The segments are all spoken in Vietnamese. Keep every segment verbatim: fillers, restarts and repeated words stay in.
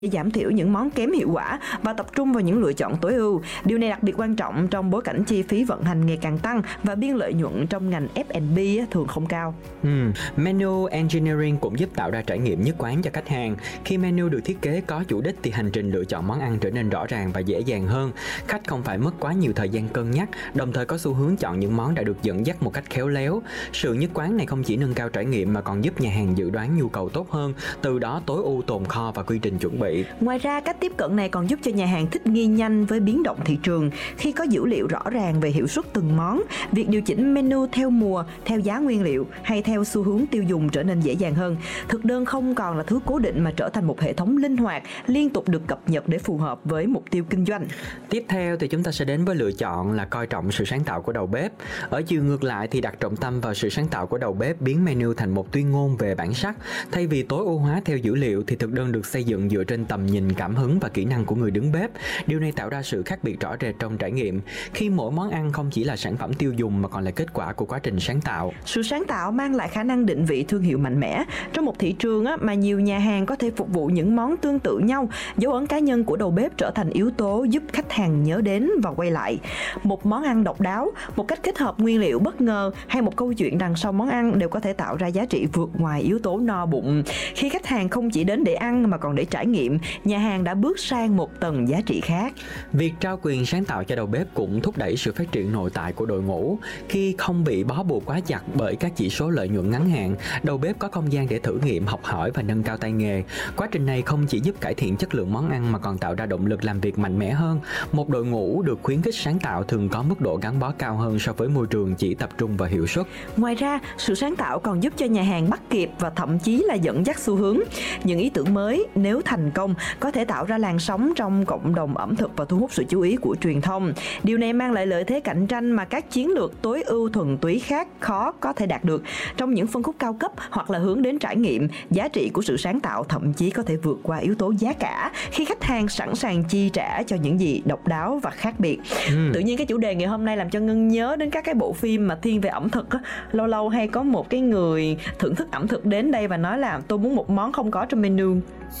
để giảm thiểu những món kém hiệu quả và tập trung vào những lựa chọn tối ưu. Điều này đặc biệt quan trọng trong bối cảnh chi phí vận hành ngày càng tăng và biên lợi nhuận trong ngành ép và bê thường không cao. Ừ. Menu Engineering cũng giúp tạo ra trải nghiệm nhất quán cho khách hàng. Khi menu được thiết kế có chủ đích thì hành trình lựa chọn món ăn trở nên rõ ràng và dễ dàng hơn. Khách không phải mất quá nhiều thời gian cân nhắc, đồng thời có xu hướng chọn những món đã được dẫn dắt một cách khéo léo. Sự nhất quán này không chỉ nâng cao trải nghiệm mà còn giúp nhà hàng dự đoán nhu cầu tốt hơn, từ đó tối ưu tồn kho và quy trình chuẩn bị. Ngoài ra, cách tiếp cận này còn giúp cho nhà hàng thích nghi nhanh với biến động thị trường. Khi có dữ liệu rõ ràng về hiệu suất từng món, việc điều chỉnh menu theo mùa, theo giá nguyên liệu hay theo xu hướng tiêu dùng trở nên dễ dàng hơn. Thực đơn không còn là thứ cố định mà trở thành một hệ thống linh hoạt, liên tục được cập nhật để phù hợp với mục tiêu kinh doanh. Tiếp theo thì chúng ta sẽ đến với lựa chọn là coi trọng sự sáng tạo của đầu bếp. Ở chiều ngược lại thì đặt trọng tâm vào sự sáng tạo của đầu bếp, biến menu thành một tuyên ngôn về bản sắc. Thay vì tối ưu hóa theo dữ liệu thì thực đơn được xây dựng dựa trên tầm nhìn, cảm hứng và kỹ năng của người đứng bếp. Điều này tạo ra sự khác biệt rõ rệt trong trải nghiệm, khi mỗi món ăn không chỉ là sản phẩm tiêu dùng mà còn là kết quả của quá trình sáng tạo. Sự sáng tạo mang lại khả năng định vị thương hiệu mạnh mẽ. Trong một thị trường á, mà nhiều nhà hàng có thể phục vụ những món tương tự nhau, dấu ấn cá nhân của đầu bếp trở thành yếu tố giúp khách hàng nhớ đến và quay lại. Một món ăn độc đáo, một cách kết hợp nguyên liệu bất ngờ hay một câu chuyện đằng sau món ăn đều có thể tạo ra giá trị vượt ngoài yếu tố no bụng. Khi khách hàng không chỉ đến để ăn mà còn để trải nghiệm, nhà hàng đã bước sang một tầng giá trị khác. Việc trao quyền sáng tạo cho đầu bếp cũng thúc đẩy sự phát triển nội tại của đội ngũ. Khi không bị bó buộc quá chặt bởi các chỉ số lợi nhuận ngắn hạn, đầu bếp có không gian để thử nghiệm, học hỏi và nâng cao tay nghề. Quá trình này không chỉ giúp cải thiện chất lượng món ăn mà còn tạo ra động lực làm việc mạnh mẽ hơn. Một đội ngũ được khuyến khích sáng tạo thường có mức độ gắn bó cao hơn so với môi trường chỉ tập trung vào hiệu suất. Ngoài ra, sự sáng tạo còn giúp cho nhà hàng bắt kịp và thậm chí là dẫn dắt xu hướng. Những ý tưởng mới nếu thành công có thể tạo ra làn sóng trong cộng đồng ẩm thực và thu hút sự chú ý của truyền thông. Điều này mang lại lợi thế cạnh tranh mà các chiến lược tối ưu thuần túy khác khó có thể đạt được. Trong những phân khúc cao cấp hoặc là hướng đến trải nghiệm, giá trị của sự sáng tạo thậm chí có thể vượt qua yếu tố giá cả khi khách hàng sẵn sàng chi trả cho những gì độc đáo và khác biệt. Ừ. Tự nhiên cái chủ đề ngày hôm nay làm cho Ngân nhớ đến các cái bộ phim mà thiên về ẩm thực á. Lâu lâu hay có một cái người thưởng thức ẩm thực đến đây và nói là tôi muốn một món không có trong menu.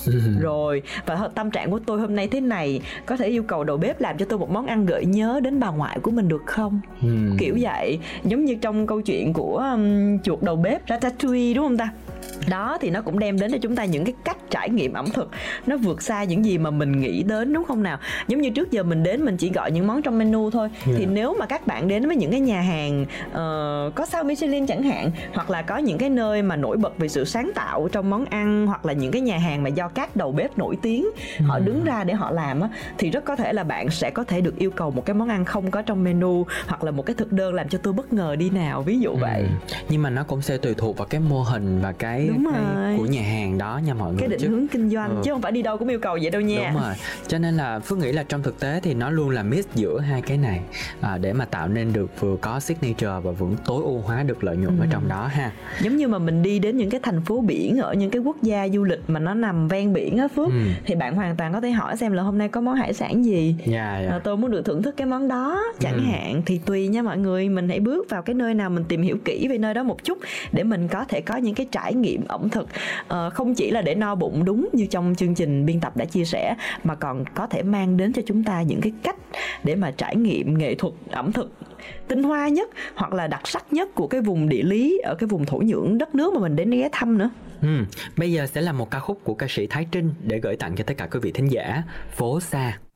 Rồi, và tâm trạng của tôi hôm nay thế này, có thể yêu cầu đầu bếp làm cho tôi một món ăn gợi nhớ đến bà ngoại của mình được không? Ừ. Kiểu vậy, giống như trong câu chuyện của um, chuột đầu bếp Ratatouille đúng không ta? Đó thì nó cũng đem đến cho chúng ta những cái cách trải nghiệm ẩm thực nó vượt xa những gì mà mình nghĩ đến, đúng không nào? Giống như trước giờ mình đến mình chỉ gọi những món trong menu thôi. Yeah. Thì nếu mà các bạn đến với những cái nhà hàng uh, có sao Michelin chẳng hạn, hoặc là có những cái nơi mà nổi bật về sự sáng tạo trong món ăn, hoặc là những cái nhà hàng mà do các đầu bếp nổi tiếng yeah. họ đứng ra để họ làm á, thì rất có thể là bạn sẽ có thể được yêu cầu một cái món ăn không có trong menu, hoặc là một cái thực đơn làm cho tôi bất ngờ đi nào, ví dụ ừ. vậy. Nhưng mà nó cũng sẽ tùy thuộc vào cái mô hình và cái Đúng rồi. của nhà hàng đó nha mọi người. Cái định chứ. hướng kinh doanh ừ. chứ không phải đi đâu cũng yêu cầu vậy đâu nha. Đúng rồi. Cho nên là Phước nghĩ là trong thực tế thì nó luôn là mix giữa hai cái này à, để mà tạo nên được vừa có signature và vẫn tối ưu hóa được lợi nhuận ừ. ở trong đó ha. Giống như mà mình đi đến những cái thành phố biển ở những cái quốc gia du lịch mà nó nằm ven biển á Phước, ừ. thì bạn hoàn toàn có thể hỏi xem là hôm nay có món hải sản gì. Yeah, yeah. À, tôi muốn được thưởng thức cái món đó chẳng ừ. hạn. Thì tùy nha mọi người, mình hãy bước vào cái nơi nào mình tìm hiểu kỹ về nơi đó một chút để mình có thể có những cái trải nghiệm ẩm thực uh, không chỉ là để no bụng đúng như trong chương trình biên tập đã chia sẻ, mà còn có thể mang đến cho chúng ta những cái cách để mà trải nghiệm nghệ thuật ẩm thực tinh hoa nhất hoặc là đặc sắc nhất của cái vùng địa lý, ở cái vùng thổ nhưỡng đất nước mà mình đến ghé thăm nữa. Ừ, bây giờ sẽ là một ca khúc của ca sĩ Thái Trinh để gửi tặng cho tất cả quý vị thính giả, Phố Xa.